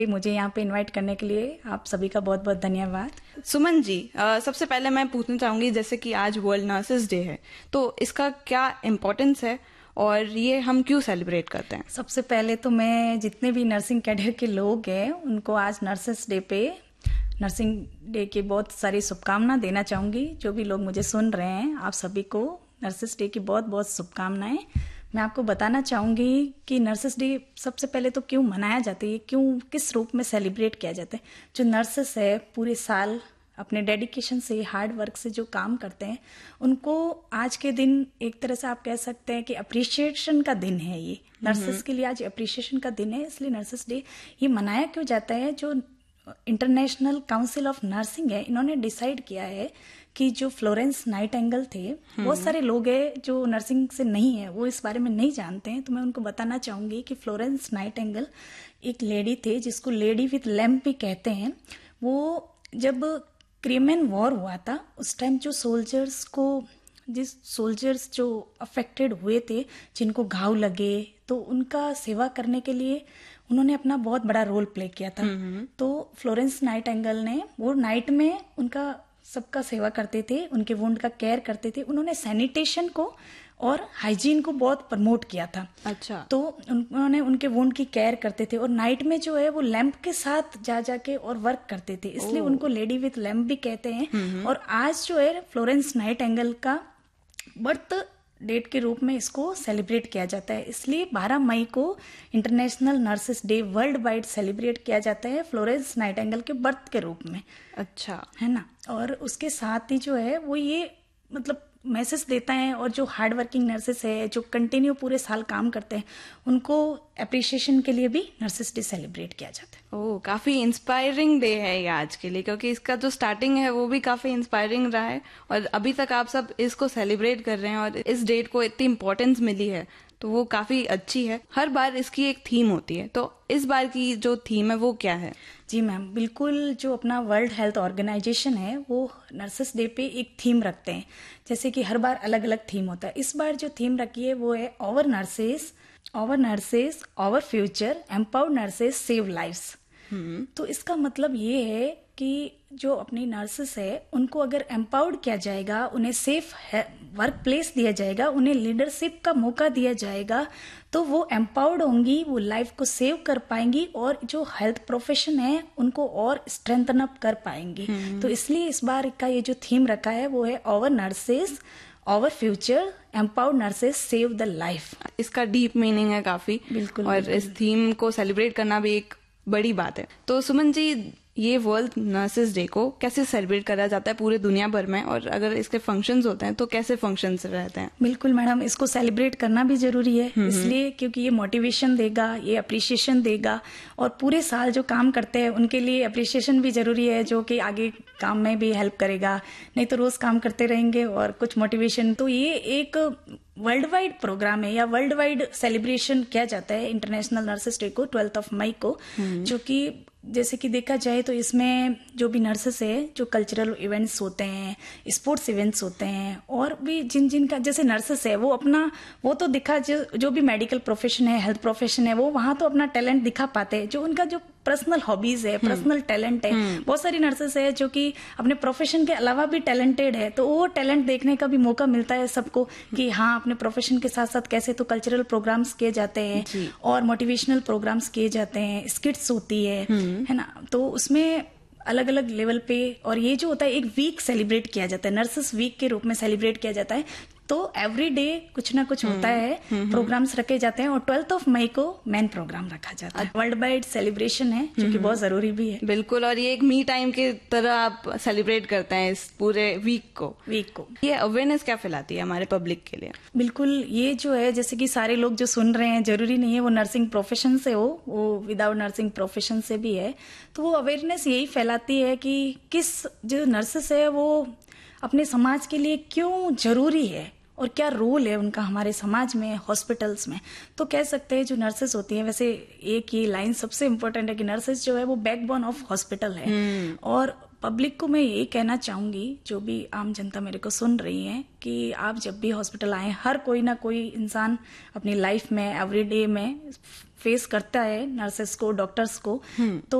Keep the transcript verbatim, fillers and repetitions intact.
मुझे यहाँ पे इनवाइट करने के लिए आप सभी का बहुत बहुत धन्यवाद। सुमन जी, आ, सबसे पहले मैं पूछना चाहूंगी, जैसे कि आज वर्ल्ड नर्सेज डे है, तो इसका क्या इम्पोर्टेंस है और ये हम क्यों सेलिब्रेट करते हैं? सबसे पहले तो मैं जितने भी नर्सिंग कैडर के लोग हैं उनको आज नर्सेस डे पे नर्सिंग डे की बहुत सारी शुभकामनाएं देना चाहूंगी। जो भी लोग मुझे सुन रहे हैं, आप सभी को नर्सेस डे की बहुत बहुत शुभकामनाएं। मैं आपको बताना चाहूंगी कि नर्सेस डे सबसे पहले तो क्यों मनाया जाता है, क्यों किस रूप में सेलिब्रेट किया जाता है। जो नर्सेस है पूरे साल अपने डेडिकेशन से, हार्ड वर्क से जो काम करते हैं, उनको आज के दिन एक तरह से आप कह सकते हैं कि अप्रिशिएशन का दिन है। ये नर्सेस के लिए आज अप्रिशिएशन का दिन है, इसलिए नर्सेस डे ये मनाया क्यों जाता है। जो इंटरनेशनल काउंसिल ऑफ नर्सिंग है, इन्होंने डिसाइड किया है कि जो फ्लोरेंस नाइटिंगेल थे, बहुत सारे लोग हैं जो नर्सिंग से नहीं है, वो इस बारे में नहीं जानते हैं, तो मैं उनको बताना चाहूंगी कि फ्लोरेंस नाइटिंगेल एक लेडी थे जिसको लेडी विथ लैम्प भी कहते हैं। वो जब क्रिमियन वॉर हुआ था उस टाइम जो सोल्जर्स को जिस सोल्जर्स जो अफेक्टेड हुए थे, जिनको घाव लगे, तो उनका सेवा करने के लिए उन्होंने अपना बहुत बड़ा रोल प्ले किया था। तो फ्लोरेंस नाइटिंगेल ने वो नाइट में उनका सबका सेवा करते थे, उनके वुंड का केयर करते थे। उन्होंने सैनिटेशन को और हाइजीन को बहुत प्रमोट किया था। अच्छा। तो उन्होंने उनके वुंड की केयर करते थे और नाइट में जो है वो लैंप के साथ जा जाके और वर्क करते थे, इसलिए उनको लेडी विथ लैंप भी कहते हैं। और आज जो है फ्लोरेंस नाइटिंगेल का बर्थ डेट के रूप में इसको सेलिब्रेट किया जाता है, इसलिए बारह मई को international nurses day world wide celebrate किया जाता है फ्लोरेंस नाइटिंगेल के बर्थ के रूप में। अच्छा, है ना। और उसके साथ ही जो है वो ये मतलब मैसेज देता है, और जो हार्ड वर्किंग नर्सेस है जो कंटिन्यू पूरे साल काम करते हैं, उनको अप्रिशिएशन के लिए भी नर्सेस डे सेलिब्रेट किया जाता है। ओह, काफी इंस्पायरिंग डे है ये आज के लिए, क्योंकि इसका जो स्टार्टिंग है वो भी काफी इंस्पायरिंग रहा है और अभी तक आप सब इसको सेलिब्रेट कर रहे हैं और इस डेट को इतनी इम्पोर्टेंस मिली है, तो वो काफी अच्छी है। हर बार इसकी एक थीम होती है, तो इस बार की जो थीम है वो क्या है? जी मैम, बिल्कुल। जो अपना वर्ल्ड हेल्थ ऑर्गेनाइजेशन है वो नर्सेस डे पे एक थीम रखते हैं, जैसे कि हर बार अलग अलग थीम होता है। इस बार जो थीम रखी है वो है our nurses our nurses our future, empowered nurses save lives. तो इसका मतलब ये है कि जो अपनी नर्सेस है उनको अगर एम्पावर्ड किया जाएगा, उन्हें सेफ वर्क प्लेस दिया जाएगा, उन्हें लीडरशिप का मौका दिया जाएगा, तो वो एम्पावर्ड होंगी, वो लाइफ को सेव कर पाएंगी और जो हेल्थ प्रोफेशन है उनको और स्ट्रेंथन अप कर पाएंगी। तो इसलिए इस बार का ये जो थीम रखा है वो है our nurses our future, empowered nurses save the life. इसका डीप मीनिंग है काफी। बिल्कुल। और बिल्कुल। इस थीम को सेलिब्रेट करना भी एक बड़ी बात है। तो सुमन जी, ये वर्ल्ड नर्सेस डे को कैसे सेलिब्रेट करा जाता है पूरे दुनिया भर में, और अगर इसके फंक्शंस होते हैं तो कैसे फंक्शंस रहते हैं? बिल्कुल मैडम, इसको सेलिब्रेट करना भी जरूरी है, इसलिए क्योंकि ये मोटिवेशन देगा, ये अप्रिशिएशन देगा, और पूरे साल जो काम करते हैं उनके लिए अप्रिशिएशन भी जरूरी है, जो कि आगे काम में भी हेल्प करेगा। नहीं तो रोज काम करते रहेंगे और कुछ मोटिवेशन। तो ये एक वर्ल्ड वाइड प्रोग्राम है या वर्ल्ड वाइड सेलिब्रेशन किया जाता है इंटरनेशनल नर्सेस डे को ट्वेल्थ ऑफ मई को, जो कि जैसे कि देखा जाए तो इसमें जो भी नर्सेस है, जो कल्चरल इवेंट्स होते हैं, स्पोर्ट्स इवेंट्स होते हैं, और भी जिन जिन का जैसे नर्सेस है वो अपना वो तो दिखा, जो जो भी मेडिकल प्रोफेशन है, हेल्थ प्रोफेशन है, वो वहां तो अपना टैलेंट दिखा पाते हैं। जो उनका जो पर्सनल हॉबीज है, पर्सनल टैलेंट है, बहुत सारी नर्सेस है जो कि अपने प्रोफेशन के अलावा भी टैलेंटेड है, तो वो टैलेंट देखने का भी मौका मिलता है सबको कि हाँ, अपने प्रोफेशन के साथ साथ कैसे तो कल्चरल प्रोग्राम्स किए जाते हैं और मोटिवेशनल प्रोग्राम्स किए जाते हैं, स्किट्स होती है है ना। तो उसमें अलग अलग लेवल पे, और ये जो होता है एक वीक सेलिब्रेट किया जाता है, नर्सेस वीक के रूप में सेलिब्रेट किया जाता है। तो एवरी डे कुछ ना कुछ होता है, प्रोग्राम्स रखे जाते हैं, और ट्वेल्थ ऑफ मई को मेन प्रोग्राम रखा जाता है। वर्ल्ड वाइड सेलिब्रेशन है जो कि बहुत जरूरी भी है। बिल्कुल, और ये एक मी टाइम की तरह आप सेलिब्रेट करते हैं इस पूरे वीक को वीक को ये अवेयरनेस क्या फैलाती है हमारे पब्लिक के लिए? बिल्कुल, ये जो है जैसे कि सारे लोग जो सुन रहे हैं, जरूरी नहीं है वो नर्सिंग प्रोफेशन से हो, वो विदाउट नर्सिंग प्रोफेशन से भी है, तो वो अवेयरनेस यही फैलाती है कि किस जो नर्सेस है वो अपने समाज के लिए क्यों जरूरी है और क्या रोल है उनका हमारे समाज में, हॉस्पिटल्स में। तो कह सकते हैं जो नर्सेस होती हैं, वैसे एक ये लाइन सबसे इम्पोर्टेंट है कि नर्सेस जो है वो बैकबोन ऑफ हॉस्पिटल है। और पब्लिक को मैं ये कहना चाहूंगी, जो भी आम जनता मेरे को सुन रही है, कि आप जब भी हॉस्पिटल आए, हर कोई ना कोई इंसान अपनी लाइफ में एवरीडे में फेस करता है नर्सेस को, डॉक्टर्स को, तो